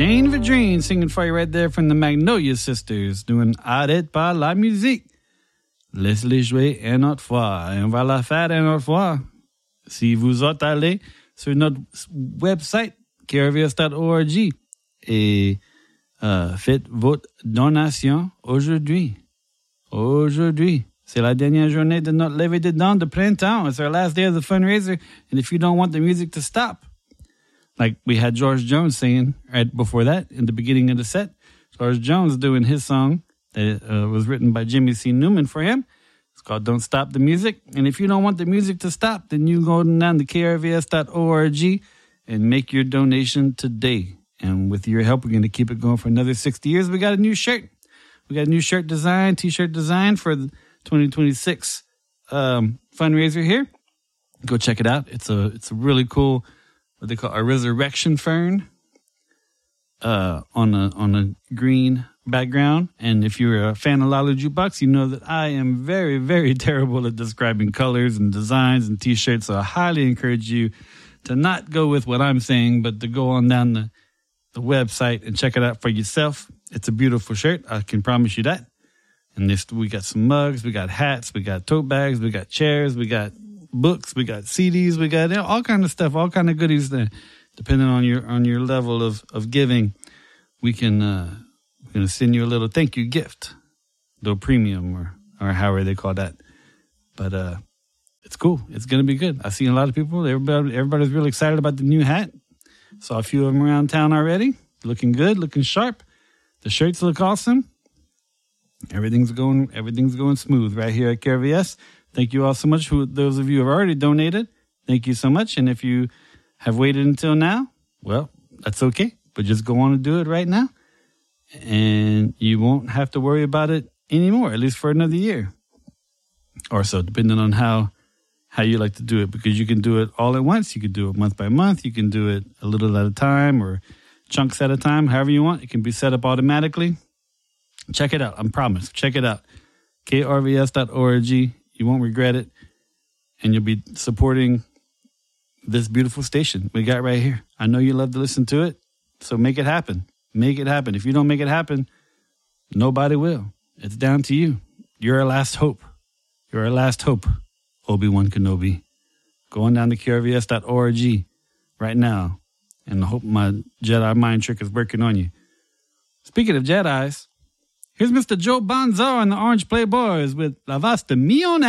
Jane Vidrine singing for you right there from the Magnolia Sisters, doing Arrête pas la musique. Laisse-les jouer une autre fois. Et on va la faire une autre fois. Si vous êtes allé sur notre website, krvs.org, et faites votre donation aujourd'hui. Aujourd'hui. C'est la dernière journée de notre levée de dons de printemps. It's our last day of the fundraiser. And if you don't want the music to stop, like we had George Jones saying right before that, in the beginning of the set, George Jones doing his song that was written by Jimmy C. Newman for him. It's called Don't Stop the Music. And if you don't want the music to stop, then you go down to krvs.org and make your donation today. And with your help, we're going to keep it going for another 60 years. We got a new shirt. We got a new shirt design, T-shirt design for the 2026 fundraiser here. Go check it out. It's a really cool, what they call a resurrection fern on a green background. And if you're a fan of Lala Jukebox, you know that I am very, very terrible at describing colors and designs and T-shirts. So I highly encourage you to not go with what I'm saying, but to go on down the website and check it out for yourself. It's a beautiful shirt. I can promise you that. And we got some mugs, we got hats, we got tote bags, we got chairs, we got books, we got CDs, we got all kind of stuff, all kind of goodies there. Depending on your level of giving, we're gonna send you a little thank you gift, little premium or however they call that. But it's cool. It's gonna be good. I've seen a lot of people. Everybody's really excited about the new hat. Saw a few of them around town already. Looking good, looking sharp. The shirts look awesome. Everything's going smooth right here at KRVS. Thank you all so much. Those of you who have already donated, thank you so much. And if you have waited until now, well, that's okay. But just go on and do it right now. And you won't have to worry about it anymore, at least for another year or so, depending on how you like to do it. Because you can do it all at once. You can do it month by month. You can do it a little at a time or chunks at a time, however you want. It can be set up automatically. Check it out. I promise. Check it out. krvs.org. You won't regret it. And you'll be supporting this beautiful station we got right here. I know you love to listen to it. So make it happen. Make it happen. If you don't make it happen, nobody will. It's down to you. You're our last hope. You're our last hope, Obi-Wan Kenobi. Go on down to krvs.org right now. And I hope my Jedi mind trick is working on you. Speaking of Jedis, here's Mr. Joe Bonzo and the Orange Playboys with La Vasta Millionaire.